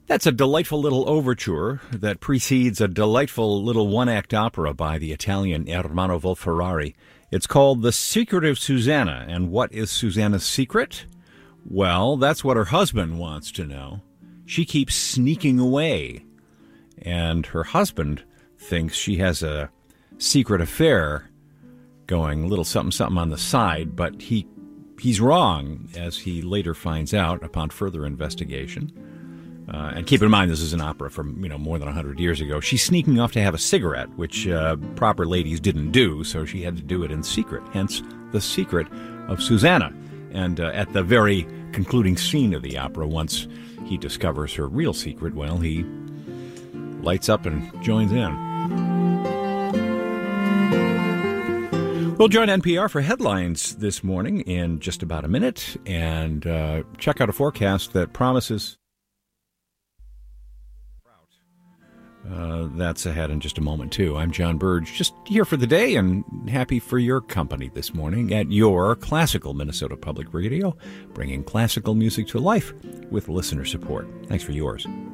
That's a delightful little overture that precedes a delightful little one-act opera by the Italian Ermanno Wolf-Ferrari. It's called The Secret of Susanna. And what is Susanna's secret? Well, that's what her husband wants to know. She keeps sneaking away. And her husband thinks she has a secret affair going, a little something on the side, but he's wrong, as he later finds out upon further investigation. And keep in mind, this is an opera from, more than 100 years ago. She's sneaking off to have a cigarette, which proper ladies didn't do, so she had to do it in secret. Hence, The Secret of Susanna. And at the very concluding scene of the opera, once he discovers her real secret, well, he lights up and joins in. We'll join NPR for headlines this morning in just about a minute, and check out a forecast that promises... that's ahead in just a moment, too. I'm John Burge, just here for the day and happy for your company this morning at your classical Minnesota Public Radio, bringing classical music to life with listener support. Thanks for yours.